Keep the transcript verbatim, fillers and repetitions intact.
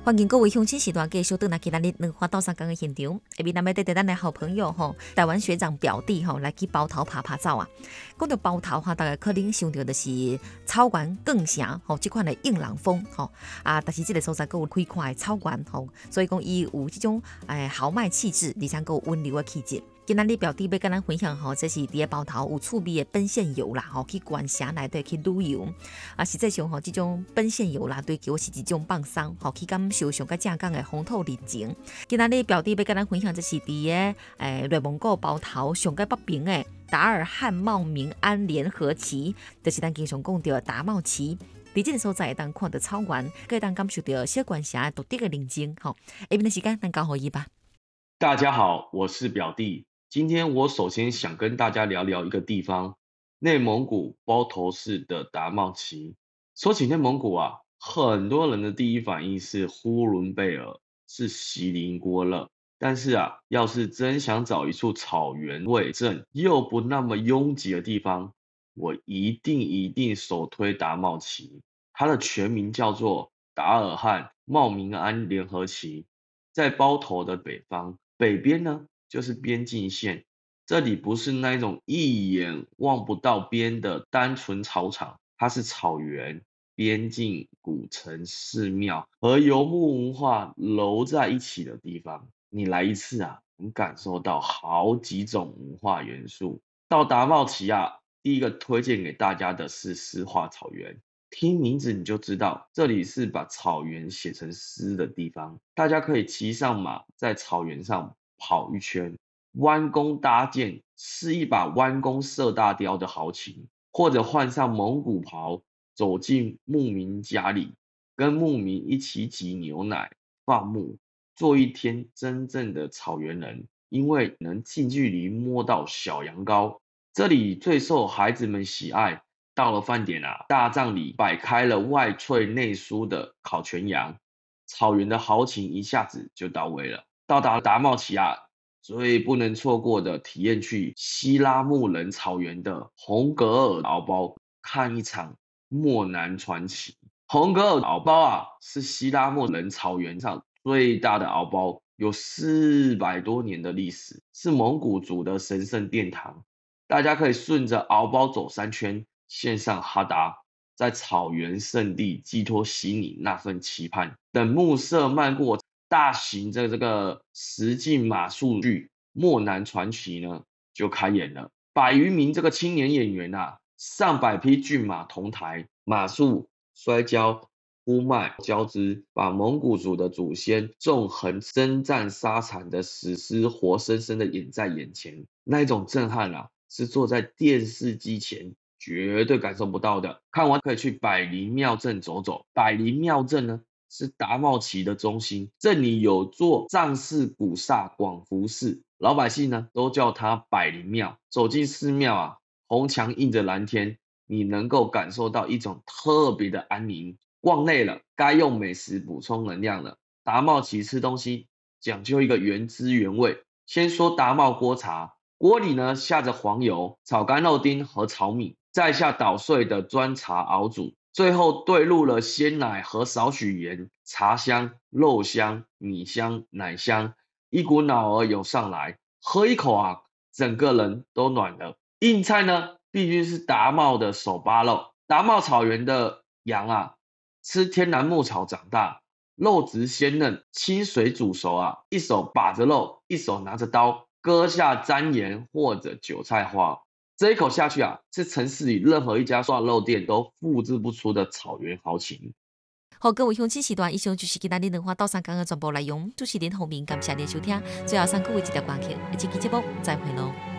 欢迎各位乡亲时段继续回来今日两花道三讲的现场，下面咱们带着咱的好朋友吼，台湾学长表弟吼来去包头爬爬走啊。讲到包头哈，大概可能想到就是草原更城吼，这款的硬朗风吼啊，但是这个所在佫有开阔的草原吼，所以讲伊有这种诶豪迈气质，而且佫有温柔的气质。今仔日表弟要跟咱分享吼，这是伫个包头有趣味的奔现游啦，吼去关城内底去旅游啊。实际上吼，这种奔现游啦，追求是一种放松，吼去感受上较正港的风土人情。今仔日表弟要跟咱分享，这是伫个诶内蒙古包头上界北边的达尔汉茂民安联合旗，就是咱经常讲到达茂旗。伫这个所在会当看到草原，可以当感受到小关城独特的宁静。吼，下面的时间咱交互伊吧。 大家好，我是表弟。今天我首先想跟大家聊聊一个地方，内蒙古包头市的达茂旗。说起内蒙古啊，很多人的第一反应是呼伦贝尔，是锡林郭勒。但是啊，要是真想找一处草原味正又不那么拥挤的地方，我一定一定首推达茂旗。它的全名叫做达尔汉茂民安联合旗，在包头的北方，北边呢就是边境线，这里不是那种一眼望不到边的单纯草场，它是草原、边境、古城、寺庙和游牧文化揉在一起的地方。你来一次啊，能感受到好几种文化元素。到达茂旗啊，第一个推荐给大家的是诗化草原。听名字你就知道，这里是把草原写成诗的地方。大家可以骑上马，在草原上跑一圈，弯弓搭箭，是一把弯弓射大雕的豪情；或者换上蒙古袍，走进牧民家里，跟牧民一起挤牛奶、放牧，做一天真正的草原人。因为能近距离摸到小羊羔，这里最受孩子们喜爱。到了饭点啊，大帐里摆开了外脆内酥的烤全羊，草原的豪情一下子就到位了。到达达茂旗啊，最不能错过的体验去西拉木仁草原的红格尔敖包，看一场漠南传奇。红格尔敖包啊，是西拉木仁草原上最大的敖包，有四百多年的历史，是蒙古族的神圣殿堂。大家可以顺着敖包走三圈，献上哈达，在草原圣地寄托心里那份期盼。等暮色漫过，大型的这个实境马术剧《漠南传奇》呢就开演了。百余名这个青年演员啊，上百匹骏马同台，马术、摔跤、呼麦交织，把蒙古族的祖先纵横征战沙场的史诗活生生的演在眼前，那一种震撼啊，是坐在电视机前绝对感受不到的。看完可以去百灵庙镇走走。百灵庙镇呢是达茂旗的中心，镇里有座藏式古刹广福寺，老百姓呢都叫它百灵庙。走进寺庙啊，红墙映着蓝天，你能够感受到一种特别的安宁。逛累了，该用美食补充能量了。达茂旗吃东西讲究一个原汁原味。先说达茂锅茶，锅里呢下着黄油、炒干肉丁和炒米，再下捣碎的砖茶熬煮，最后兑入了鲜奶和少许盐，茶香、肉香、米香、奶香，一股脑儿涌上来。喝一口啊，整个人都暖了。硬菜呢，必须是达茂的手扒肉。达茂草原的羊啊，吃天然牧草长大，肉质鲜嫩，清水煮熟啊，一手把着肉，一手拿着刀，割下沾盐或者韭菜花。这一口下去啊，是城市里任何一家涮肉店都复制不出的草原豪情。 好，各位乡亲时段，以上就是今日两花道三讲的全部内容。主持人后面感谢您收听，最后送各位一条歌曲，一期节目再会喽。